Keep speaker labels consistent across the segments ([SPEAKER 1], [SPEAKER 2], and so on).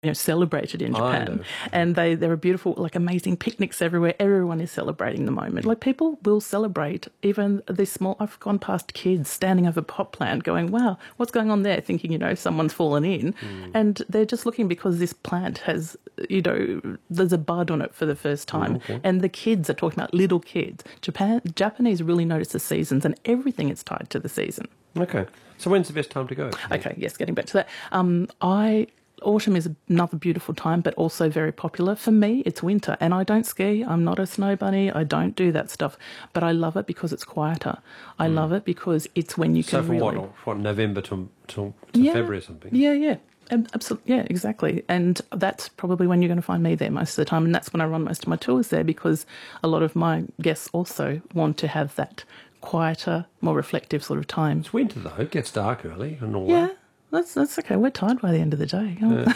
[SPEAKER 1] celebrated in Japan. And there are beautiful, amazing picnics everywhere. Everyone is celebrating the moment. People will celebrate even this small. I've gone past kids standing over a pot plant going, wow, what's going on there? Thinking, someone's fallen in. And they're just looking because this plant has, there's a bud on it for the first time. Okay. And the kids are talking about little kids. Japanese really notice the seasons, and everything is tied to the season.
[SPEAKER 2] Okay. So when's the best time to go?
[SPEAKER 1] Okay, yes, getting back to that. Autumn is another beautiful time, but also very popular. For me, it's winter, and I don't ski. I'm not a snow bunny. I don't do that stuff. But I love it because it's quieter. I love it because it's when you can really...
[SPEAKER 2] So from November to February or something?
[SPEAKER 1] Yeah. Absolutely, yeah, exactly. And that's probably when you're going to find me there most of the time, and that's when I run most of my tours there, because a lot of my guests also want to have that quieter, more reflective sort of time.
[SPEAKER 2] It's winter, though. It gets dark early and all
[SPEAKER 1] that.
[SPEAKER 2] Yeah.
[SPEAKER 1] That's okay. We're tired by the end of the day.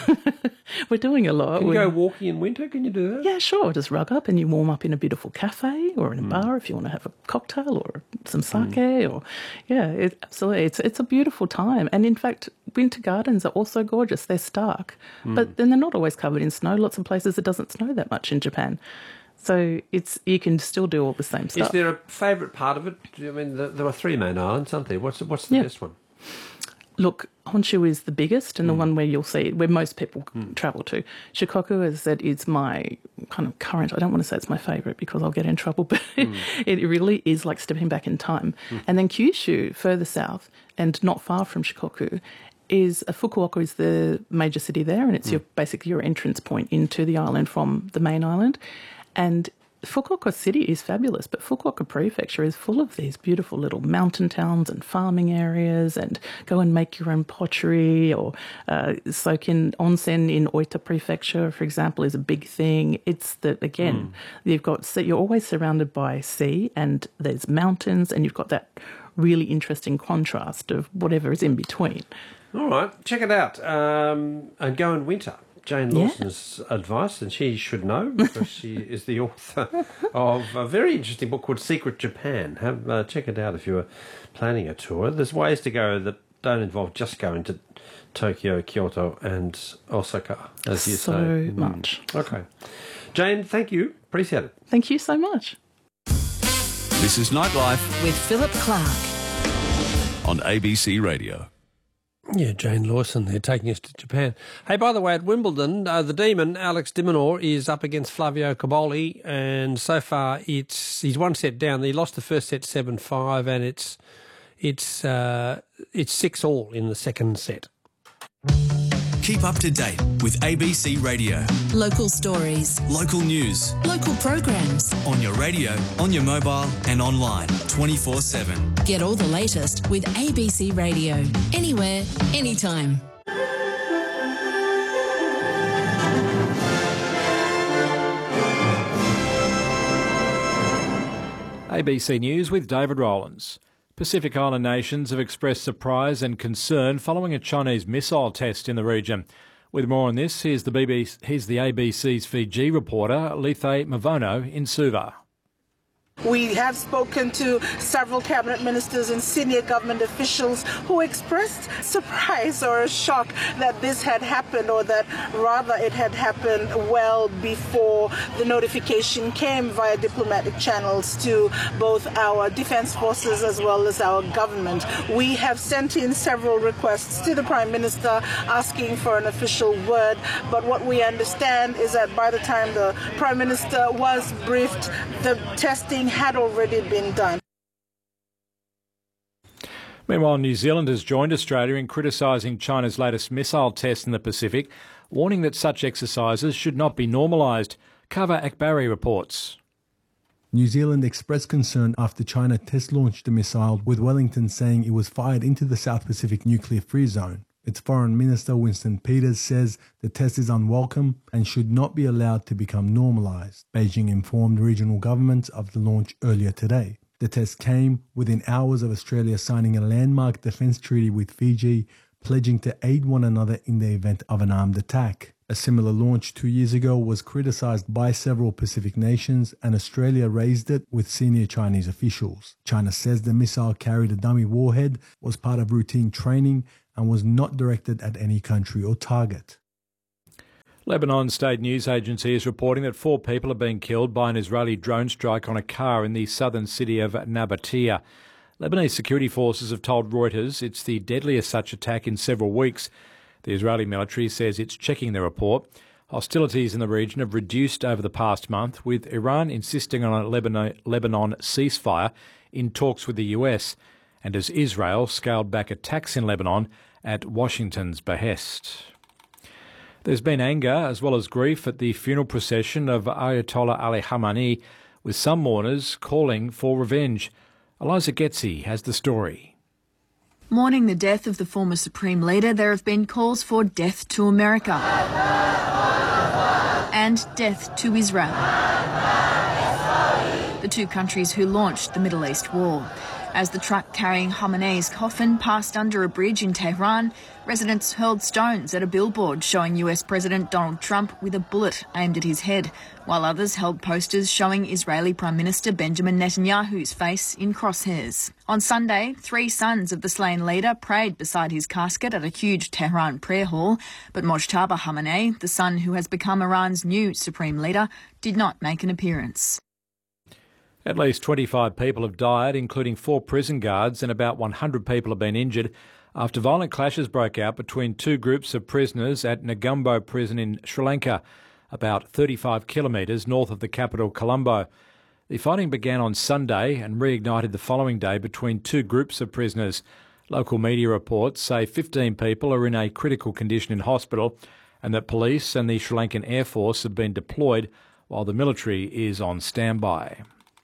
[SPEAKER 1] We're doing a lot.
[SPEAKER 2] Can you go walking in winter? Can you do that?
[SPEAKER 1] Yeah, sure. Just rug up and you warm up in a beautiful cafe or in a bar if you want to have a cocktail or some sake. Absolutely. It's a beautiful time. And in fact, winter gardens are also gorgeous. They're stark, but then they're not always covered in snow. Lots of places it doesn't snow that much in Japan. So you can still do all the same stuff.
[SPEAKER 2] Is there a favourite part of it? I mean, there are 3 main islands, aren't there? What's the best one?
[SPEAKER 1] Look, Honshu is the biggest and the one where where most people travel to. Shikoku, as I said, is my kind of current, I don't want to say it's my favourite because I'll get in trouble, but it really is like stepping back in time. And then Kyushu, further south and not far from Shikoku, Fukuoka is the major city there, and it's basically your entrance point into the island from the main island. And Fukuoka City is fabulous, but Fukuoka Prefecture is full of these beautiful little mountain towns and farming areas, and go and make your own pottery or soak in onsen in Oita Prefecture, for example, is a big thing. It's you're always surrounded by sea and there's mountains, and you've got that really interesting contrast of whatever is in between.
[SPEAKER 2] All right, check it out and go in winter. Jane Lawson's advice, and she should know because she is the author of a very interesting book called Secret Japan. Check it out if you are planning a tour. There's ways to go that don't involve just going to Tokyo, Kyoto and Osaka, as you say.
[SPEAKER 1] So much.
[SPEAKER 2] Okay. Jane, thank you. Appreciate it.
[SPEAKER 1] Thank you so much.
[SPEAKER 3] This is Nightlife
[SPEAKER 4] with Philip Clark
[SPEAKER 3] on ABC Radio.
[SPEAKER 2] Yeah, Jane Lawson, they're taking us to Japan. Hey, by the way, at Wimbledon, the Demon, Alex de Minaur, is up against Flavio Cobolli, and so far he's 1 set down. He lost the first set 7-5, and it's 6-all in the second set.
[SPEAKER 3] Keep up to date with ABC Radio.
[SPEAKER 4] Local stories.
[SPEAKER 3] Local news.
[SPEAKER 4] Local programs.
[SPEAKER 3] On your radio, on your mobile and online 24/7.
[SPEAKER 4] Get all the latest with ABC Radio. Anywhere, anytime.
[SPEAKER 5] ABC News with David Rowlands. Pacific Island nations have expressed surprise and concern following a Chinese missile test in the region. With more on this, here's the ABC's Fiji reporter, Lethe Mavono in Suva.
[SPEAKER 6] We have spoken to several cabinet ministers and senior government officials who expressed surprise or shock that this had happened, or that rather it had happened well before the notification came via diplomatic channels to both our defense forces as well as our government. We have sent in several requests to the Prime Minister asking for an official word, but what we understand is that by the time the Prime Minister was briefed, the testing had already been done.
[SPEAKER 5] Meanwhile, New Zealand has joined Australia in criticising China's latest missile test in the Pacific, warning that such exercises should not be normalised. Kava Akbari reports.
[SPEAKER 7] New Zealand expressed concern after China test-launched the missile, with Wellington saying it was fired into the South Pacific nuclear-free zone. Its Foreign Minister Winston Peters says the test is unwelcome and should not be allowed to become normalised. Beijing informed regional governments of the launch earlier today. The test came within hours of Australia signing a landmark defence treaty with Fiji, pledging to aid one another in the event of an armed attack. A similar launch 2 years ago was criticised by several Pacific nations, and Australia raised it with senior Chinese officials. China says the missile carried a dummy warhead, was part of routine training, and was not directed at any country or target.
[SPEAKER 5] Lebanon State News Agency is reporting that 4 people have been killed by an Israeli drone strike on a car in the southern city of Nabatea. Lebanese security forces have told Reuters it's the deadliest such attack in several weeks. The Israeli military says it's checking the report. Hostilities in the region have reduced over the past month, with Iran insisting on a Lebanon ceasefire in talks with the US, and as Israel scaled back attacks in Lebanon at Washington's behest. There's been anger as well as grief at the funeral procession of Ayatollah Ali Khamenei, with some mourners calling for revenge. Eliza Getzi has the story.
[SPEAKER 8] Mourning the death of the former Supreme Leader, there have been calls for death to America and death to Israel, the two countries who launched the Middle East war. As the truck carrying Khamenei's coffin passed under a bridge in Tehran, residents hurled stones at a billboard showing US President Donald Trump with a bullet aimed at his head, while others held posters showing Israeli Prime Minister Benjamin Netanyahu's face in crosshairs. On Sunday, 3 sons of the slain leader prayed beside his casket at a huge Tehran prayer hall, but Mojtaba Khamenei, the son who has become Iran's new supreme leader, did not make an appearance.
[SPEAKER 5] At least 25 people have died, including 4 prison guards, and about 100 people have been injured after violent clashes broke out between 2 groups of prisoners at Negombo prison in Sri Lanka, about 35 kilometres north of the capital, Colombo. The fighting began on Sunday and reignited the following day between 2 groups of prisoners. Local media reports say 15 people are in a critical condition in hospital and that police and the Sri Lankan Air Force have been deployed while the military is on standby.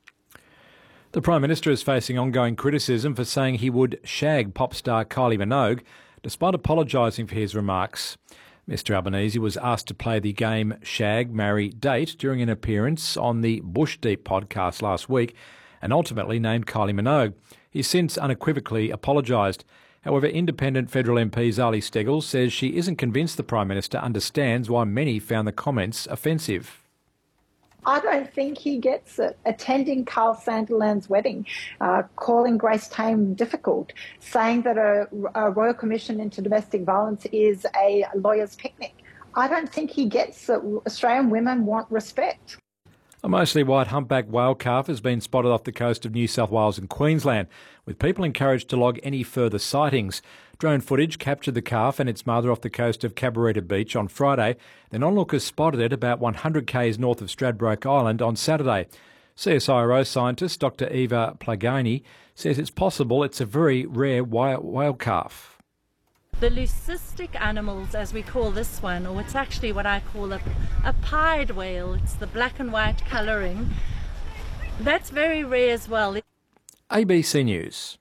[SPEAKER 5] The Prime Minister is facing ongoing criticism for saying he would shag pop star Kylie Minogue, despite apologising for his remarks. Mr Albanese was asked to play the game Shag, Marry, Date during an appearance on the Bush Deep podcast last week and ultimately named Kylie Minogue. He's since unequivocally apologised. However, independent federal MP Zali Steggall says she isn't convinced the Prime Minister understands why many found the comments offensive.
[SPEAKER 9] I don't think he gets it. Attending Carl Sanderland's wedding, calling Grace Tame difficult, saying that a Royal Commission into Domestic Violence is a lawyer's picnic. I don't think he gets that Australian women want respect.
[SPEAKER 5] A mostly white humpback whale calf has been spotted off the coast of New South Wales and Queensland, with people encouraged to log any further sightings. Drone footage captured the calf and its mother off the coast of Cabarita Beach on Friday. Then onlookers spotted it about 100 k's north of Stradbroke Island on Saturday. CSIRO scientist Dr Eva Plagani says it's possible it's a very rare whale calf.
[SPEAKER 10] The leucistic animals, as we call this one, or it's actually what I call a pied whale, it's the black and white colouring, that's very rare as well.
[SPEAKER 5] ABC News.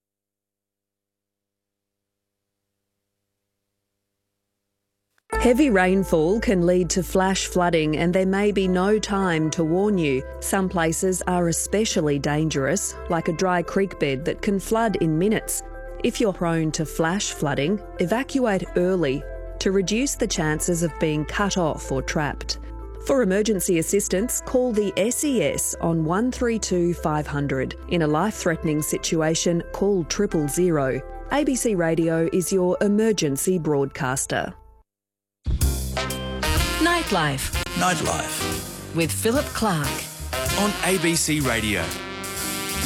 [SPEAKER 11] Heavy rainfall can lead to flash flooding and there may be no time to warn you. Some places are especially dangerous, like a dry creek bed that can flood in minutes. If you're prone to flash flooding, evacuate early to reduce the chances of being cut off or trapped. For emergency assistance, call the SES on 132 500. In a life-threatening situation, call 000. ABC Radio is your emergency broadcaster.
[SPEAKER 4] Nightlife
[SPEAKER 3] Nightlife
[SPEAKER 4] with Philip Clark
[SPEAKER 3] on ABC Radio.